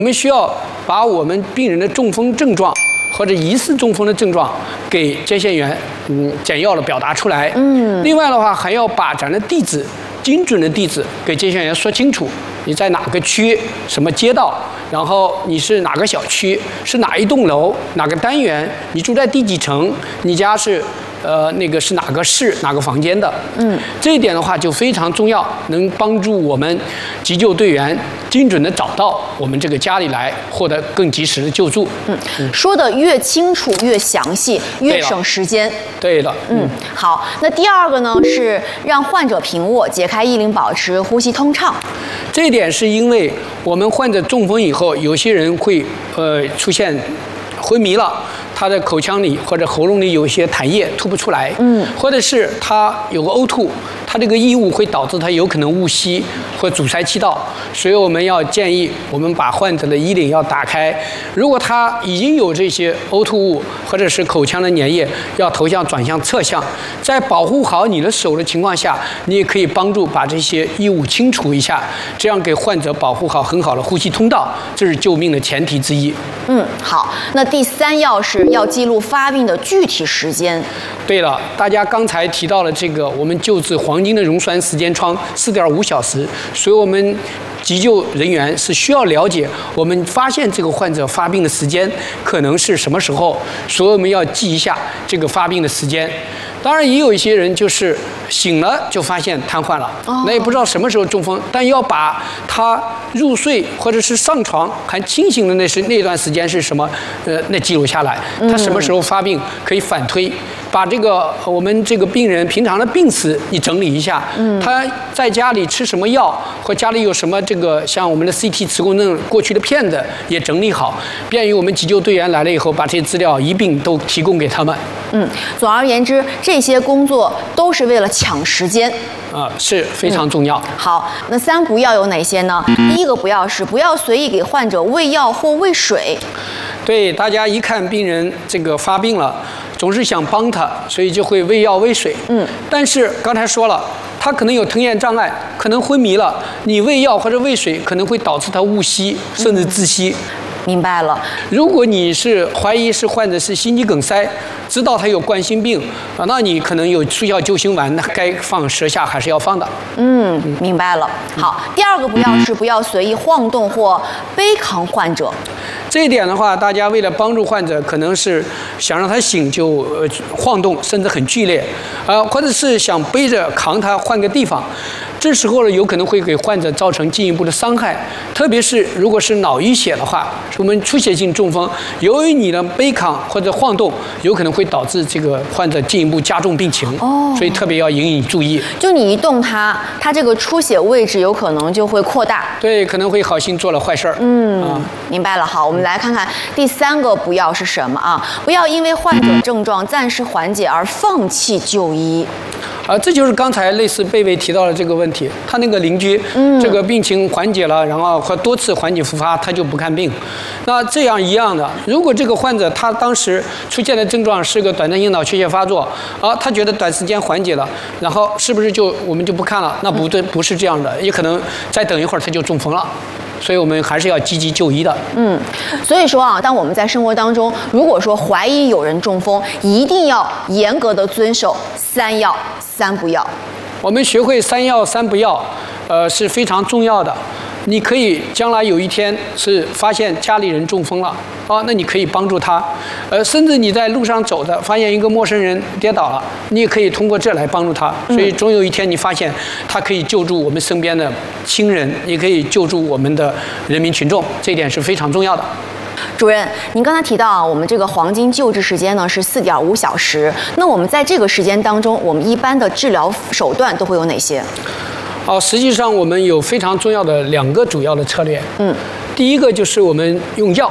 我们需要把我们病人的中风症状或者疑似中风的症状给接线员简要的表达出来。另外的话还要把咱的地址精准的地址给接线员说清楚，你在哪个区、什么街道，然后你是哪个小区、是哪一栋楼、哪个单元，你住在第几层，你家是那个是哪个室、哪个房间的。这一点的话就非常重要，能帮助我们急救队员精准的找到我们这个家里来，获得更及时的救助。 说的越清楚、越详细，越省时间。 对的。 好，那第二个呢是让患者平卧，解开衣领，保持呼吸通畅。 这一点是因为我们患者中风以后，有些人会出现昏迷了。他的口腔里或者喉咙里有一些痰液吐不出来，或者是他有个呕吐，他这个异物会导致他有可能误吸或阻塞气道，所以我们要建议我们把患者的衣领要打开。如果他已经有这些呕吐物或者是口腔的粘液，要头向转向侧向，在保护好你的手的情况下，你也可以帮助把这些异物清除一下，这样给患者保护好很好的呼吸通道，这是救命的前提之一。 好，那第三是要记录发病的具体时间。 对了，大家刚才提到了这个，我们救治黄金的溶栓时间窗4.5小时，所以我们急救人员是需要了解我们发现这个患者发病的时间可能是什么时候，所以我们要记一下这个发病的时间。当然也有一些人就是醒了就发现瘫痪了，那也不知道什么时候中风，但要把他入睡或者是上床还清醒的那段时间是什么，那记录下来，他什么时候发病可以反推，把这个我们这个病人平常的病史你整理一下，他在家里吃什么药，或家里有什么这个像我们的 CT 磁共振过去的片子也整理好，便于我们急救队员来了以后把这些资料一并都提供给他们。 总而言之，这些工作都是为了抢时间。 是非常重要。 好，那3不要有哪些呢？第一个不要是不要随意给患者喂药或喂水。 对，大家一看病人这个发病了，总是想帮他，所以就会喂药喂水。但是刚才说了，他可能有吞咽障碍，可能昏迷了，你喂药或者喂水可能会导致他误吸，甚至窒息。 明白了。 如果你是怀疑是患者是心肌梗塞，知道他有冠心病那你可能有速效救心丸，那该放舌下还是要放的。 明白了。好，第二个不要是不要随意晃动或背扛患者。 这一点的话，大家为了帮助患者，可能是想让他醒就晃动，甚至很剧烈，或者是想背着扛他换个地方。这时候呢，有可能会给患者造成进一步的伤害，特别是如果是脑淤血的话，我们出血性中风，由于你的背扛或者晃动，有可能会导致这个患者进一步加重病情。所以特别要引以注意。 就你一动它这个出血位置有可能就会扩大。 对，可能会好心做了坏事儿。 明白了。好，我们来看看第3个不要是什么啊？不要因为患者症状暂时缓解而放弃就医。 这就是刚才类似贝贝提到的这个问题，他那个邻居，这个病情缓解了，然后或多次缓解复发，他就不看病。那这样一样的，如果这个患者他当时出现的症状是个短暂性脑缺血发作，他觉得短时间缓解了，然后是不是我们就不看了？那不对，不是这样的，也可能再等一会儿他就中风了。所以我们还是要积极就医的。 所以说当我们在生活当中，如果说怀疑有人中风，一定要严格的遵守3要3不要。 我们学会3要3不要，是非常重要的。你可以将来有一天是发现家里人中风了，那你可以帮助他，甚至你在路上走着，发现一个陌生人跌倒了，你也可以通过这来帮助他。所以总有一天你发现他可以救助我们身边的亲人，也可以救助我们的人民群众，这一点是非常重要的。 主任，您刚才提到我们这个黄金救治时间呢是4.5小时，那我们在这个时间当中，我们一般的治疗手段都会有哪些？ 实际上我们有非常重要的2个主要的策略。第一个就是我们用药，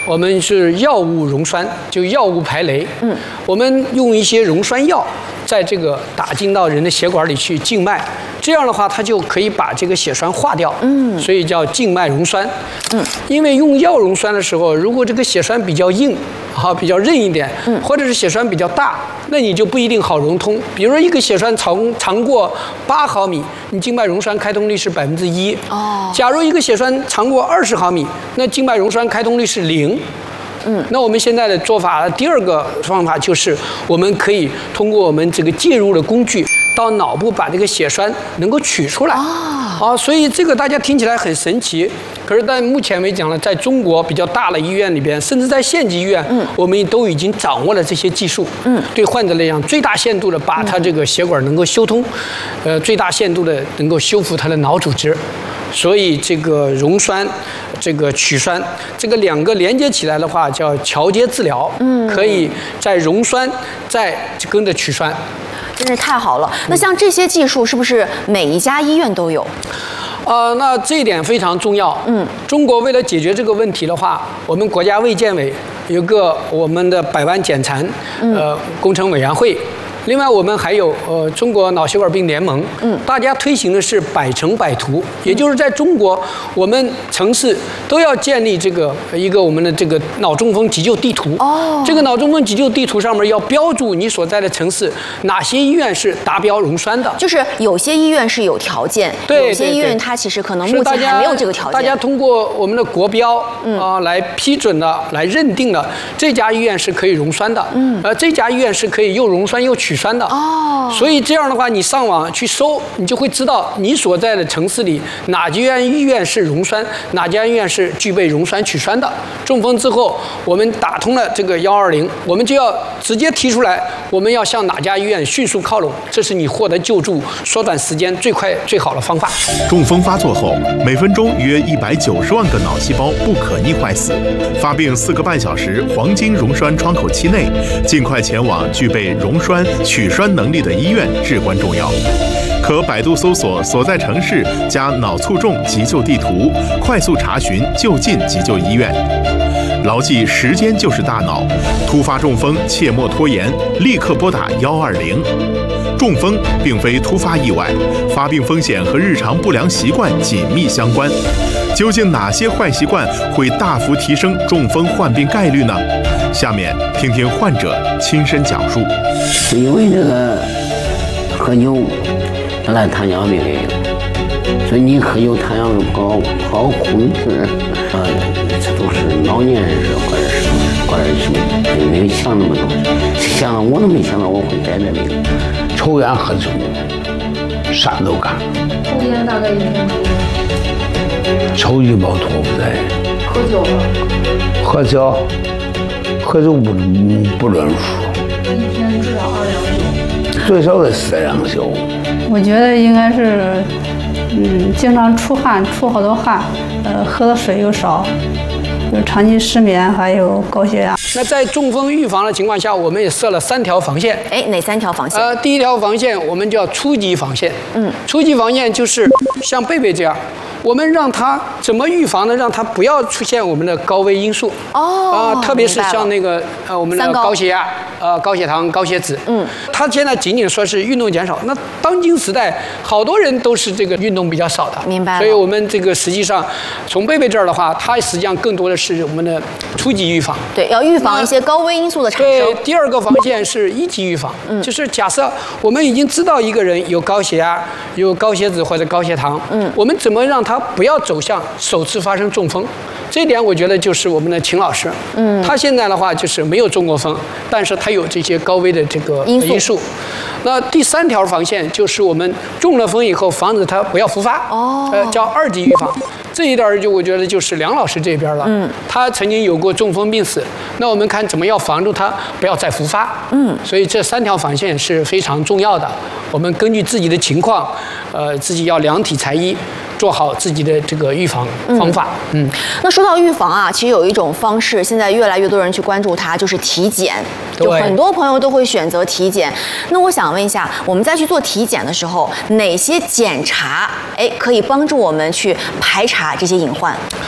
我们是药物溶栓，就药物排雷。我们用一些溶栓药，在这个打进到人的血管里去静脉，这样的话它就可以把这个血栓化掉。所以叫静脉溶栓。因为用药溶栓的时候，如果这个血栓比较硬，比较韧一点，或者是血栓比较大，那你就不一定好溶通。比如说一个血栓长过8毫米，你静脉溶栓开通率是1%。假如一个血栓长过20毫米，那静脉溶栓开通率是0。那我们现在的做法，第二个方法就是我们可以通过我们这个介入的工具到脑部把这个血栓能够取出来。所以这个大家听起来很神奇，可是在目前为止呢，在中国比较大的医院里边，甚至在县级医院，我们都已经掌握了这些技术。对患者来讲，最大限度的把他这个血管能够修通，最大限度的能够修复他的脑组织。所以这个溶栓、这个取栓，这个2个连接起来的话叫桥接治疗。可以在溶栓，再跟着取栓。 真是太好了。那像这些技术，是不是每一家医院都有？ 那这一点非常重要。中国为了解决这个问题的话，我们国家卫健委有个我们的百万减残工程委员会。另外，我们还有中国脑血管病联盟，大家推行的是百城百图，也就是在中国，我们城市都要建立一个我们的这个脑中风急救地图。这个脑中风急救地图上面要标注你所在的城市哪些医院是达标溶栓的。 就是有些医院是有条件，有些医院它其实可能目前还没有这个条件。 大家通过我们的国标来批准的、来认定的，这家医院是可以溶栓的，这家医院是可以又溶栓又取栓的。所以这样的话，你上网去搜，你就会知道你所在的城市里哪家医院是溶栓，哪家医院是具备溶栓取栓的。中风之后，我们打通了这个120，我们就要直接提出来，我们要向哪家医院迅速靠拢，这是你获得救助、缩短时间最快最好的方法。 中风发作后，每分钟约190万个脑细胞不可逆坏死，发病4个半小时黄金溶栓窗口期内，尽快前往具备溶栓取栓能力的医院至关重要。可百度搜索所在城市加脑卒中急救地图，快速查询就近急救医院。牢记时间就是大脑，突发中风切莫拖延，立刻拨打120。中风并非突发意外，发病风险和日常不良习惯紧密相关。究竟哪些坏习惯会大幅提升中风患病概率呢？下面听听患者亲身讲述。 因为这个喝酒本来糖尿病也有，所以你喝酒糖尿病不好控制，这都是老年人士或者什么，没有想那么多，想到我都没想到我会得这病。 抽烟喝酒，啥都干。 抽烟大概一天抽一包脱不在。 喝酒呢？ 喝酒不论数。 一天至少2两酒。 最少得4两酒。 我觉得应该是，经常出汗，出好多汗，喝的水又少，有长期失眠，还有高血压。 那在中风预防的情况下，我们也设了3条防线。 哪3条防线？ 第一条防线我们叫初级防线。初级防线就是像贝贝这样，我们让他怎么预防呢？让他不要出现我们的高危因素。特别是像那个我们的高血压、高血糖、高血脂。他现在仅仅说是运动减少，那当今时代好多人都是这个运动比较少的。 明白了。 所以我们这个实际上从贝贝这儿的话，它实际上更多的是我们的初级预防。 对，要预防一些高危因素的产生。 对，第2个防线是1级预防，就是假设我们已经知道一个人有高血压、有高血脂或者高血糖，我们怎么让他不要走向首次发生中风？这一点我觉得就是我们的秦老师，他现在的话就是没有中过风，但是他有这些高危的这个因素。那第3条防线就是我们中了风以后，防止他不要复发，叫2级预防。这一点我觉得就是梁老师这边了，他曾经有过中风病史，那我们看怎么样防住他不要再复发。所以这3条防线是非常重要的。我们根据自己的情况，自己要量体裁衣，做好自己的这个预防方法。 那说到预防啊，其实有一种方式，现在越来越多人去关注它，就是体检。就很多朋友都会选择体检。那我想问一下，我们在去做体检的时候，哪些检查可以帮助我们去排查这些隐患？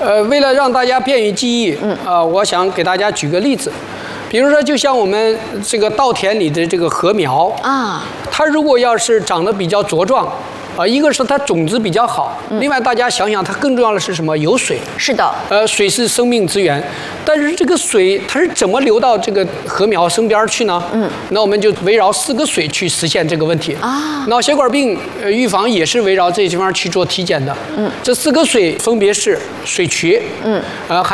为了让大家便于记忆，我想给大家举个例子，比如说，就像我们这个稻田里的这个禾苗啊，它如果要是长得比较茁壮。一个是它种子比较好，另外大家想想，它更重要的是什么？有水。 是的。 水是生命之源，但是这个水它是怎么流到这个禾苗身边去呢？那我们就围绕4个水去实现这个问题啊。脑血管病预防也是围绕这些地方去做体检的。这4个水分别是水渠，